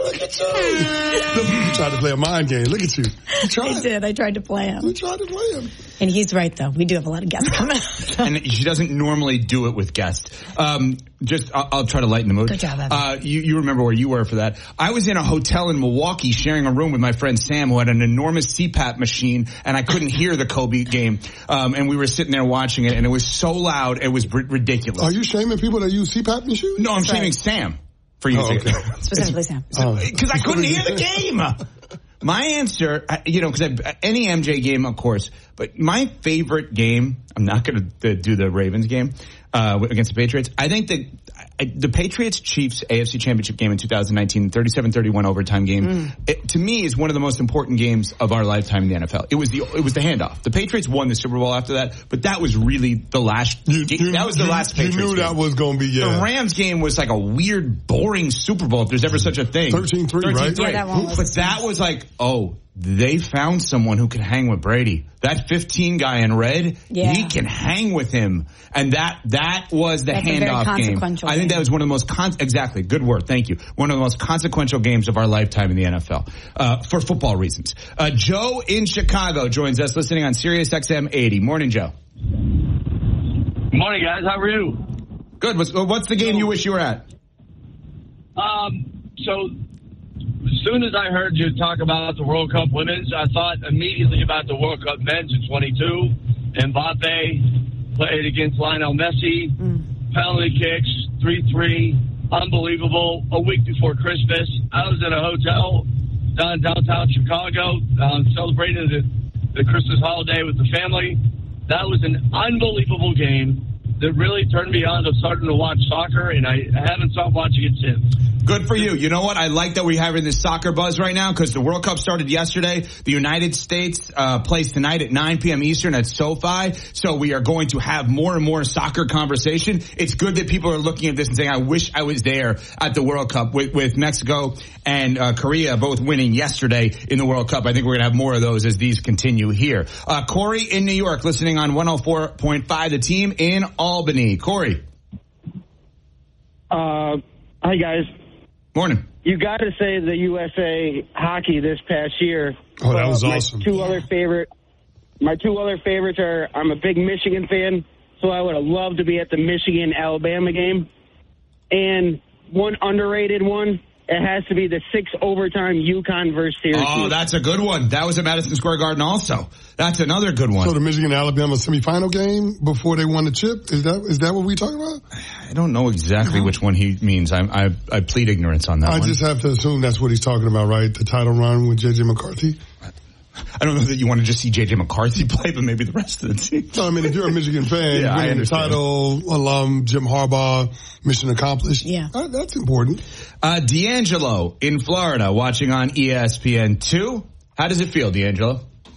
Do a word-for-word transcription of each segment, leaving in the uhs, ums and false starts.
look at you. You tried to play a mind game. Look at you. You tried. I did. I tried to play him. You tried to play him. And he's right, though. We do have a lot of guests coming up. And she doesn't normally do it with guests. Um, just, I'll, I'll try to lighten the mood. Good job, Evan. Uh, you, you remember where you were for that. I was in a hotel in Milwaukee sharing a room with my friend Sam, who had an enormous C PAP machine, and I couldn't hear the Kobe game. Um, and we were sitting there watching it, and it was so loud, it was r- ridiculous. Are you shaming people that use C PAP machines? No, I'm That's shaming right. Sam for using Oh, okay. it. Specifically Sam. Because I couldn't hear the game. My answer, you know, because any M J game, of course, but my favorite game, I'm not going to do the Ravens game uh, against the Patriots. I think that I, the Patriots-Chiefs A F C Championship game in two thousand nineteen, thirty-seven thirty-one overtime game, mm. it, to me is one of the most important games of our lifetime in the N F L. It was the it was the handoff. The Patriots won the Super Bowl after that, but that was really the last. You, game. you, that was the you, last you Patriots knew game. that was going to be, yeah. The Rams game was like a weird, boring Super Bowl, if there's ever such a thing. thirteen three, right? Yeah, that one was But that was like, oh, they found someone who can hang with Brady. That fifteen guy in red, yeah. he can hang with him. And that that was the That's handoff a very game. consequential I think game. that was one of the most, con- exactly, good word, thank you. One of the most consequential games of our lifetime in the N F L, uh, for football reasons. Uh, Joe in Chicago joins us listening on Sirius X M eighty. Morning, Joe. Morning, guys. How are you? Good. What's, what's the game you wish you were at? Um, so, as soon as I heard you talk about the World Cup women's, I thought immediately about the World Cup men's in twenty-two. Mbappe played against Lionel Messi. Mm. Penalty kicks, three three. Unbelievable. A week before Christmas, I was in a hotel down downtown Chicago, um, celebrating the, the Christmas holiday with the family. That was an unbelievable game that really turned me on to starting to watch soccer, and I haven't stopped watching it since. Good for you. You know what? I like that we're having this soccer buzz right now because the World Cup started yesterday. The United States uh, plays tonight at nine p.m. Eastern at SoFi. So we are going to have more and more soccer conversation. It's good that people are looking at this and saying, I wish I was there at the World Cup with, with Mexico and uh, Korea both winning yesterday in the World Cup. I think we're going to have more of those as these continue here. Uh, Corey in New York listening on one oh four point five, the team in Albany. Corey. Uh, hi, guys. Morning. You got to say the U S A hockey this past year. Oh, that was uh, my awesome. Two other favorite, my two other favorites are. I'm a big Michigan fan, so I would have loved to be at the Michigan Alabama game. And one underrated one, it has to be the six overtime UConn versus Syracuse. Oh, that's a good one. That was at Madison Square Garden also. That's another good one. So the Michigan-Alabama semifinal game before they won the chip, is that is that what we talking about? I don't know exactly which one he means. I I, I plead ignorance on that I one. just have to assume that's what he's talking about, right? The title run with J J McCarthy? I don't know that you want to just see J J McCarthy play, but maybe the rest of the team. No, I mean, if you're a Michigan fan, Yeah, I winning the understand. title, alum, Jim Harbaugh, mission accomplished. Yeah. Uh, that's important. Uh, D'Angelo in Florida watching on E S P N two. How does it feel, D'Angelo?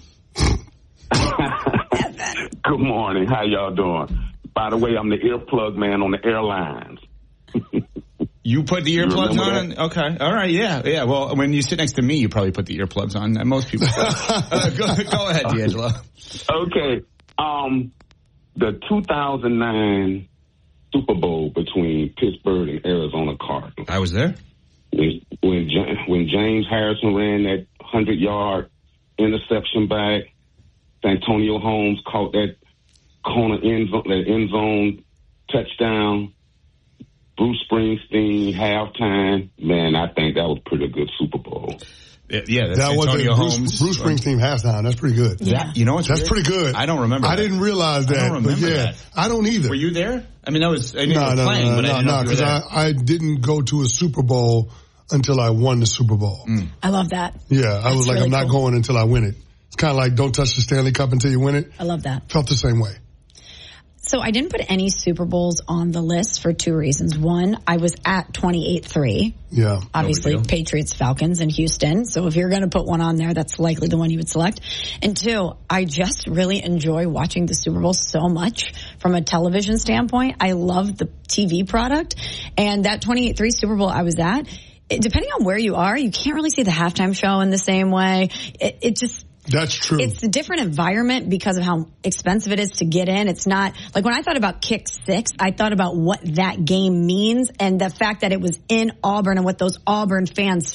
Good morning. How y'all doing? By the way, I'm the earplug man on the airlines. You put the earplugs remember on? that? Okay. All right. Yeah. Yeah. Well, when you sit next to me, you probably put the earplugs on. And most people. uh, go, go ahead, D'Angelo. Okay. Um, the two thousand nine Super Bowl between Pittsburgh and Arizona Cardinals. I was there. When when, Ja- when James Harrison ran that hundred-yard interception back, Antonio Holmes caught that corner end zone, that end zone touchdown. Bruce Springsteen halftime. Man, I think that was a pretty good Super Bowl. Yeah, yeah that's That was Antonio a Bruce, Holmes. Bruce Springsteen halftime. That's pretty good. Yeah. You know what's That's weird? pretty good. I don't remember. I that. didn't realize that. I don't remember but yeah, that. I don't either. Were you there? I mean, that was. I knew No, you were no, playing, no, but I no, didn't know no, if you were because there. I, I didn't go to a Super Bowl until I won the Super Bowl. Mm. I love that. Yeah, I That's was like, really I'm not cool. going until I win it. It's kind of like don't touch the Stanley Cup until you win it. I love that. Felt the same way. So I didn't put any Super Bowls on the list for two reasons. One, I was at twenty-eight three. Yeah. Obviously, deal. Patriots, Falcons, and Houston. So if you're going to put one on there, that's likely the one you would select. And two, I just really enjoy watching the Super Bowl so much from a television standpoint. I love the T V product. And that twenty-eight three Super Bowl I was at, it, depending on where you are, you can't really see the halftime show in the same way. It, it just... That's true. It's a different environment because of how expensive it is to get in. It's not like when I thought about Kick Six, I thought about what that game means and the fact that it was in Auburn and what those Auburn fans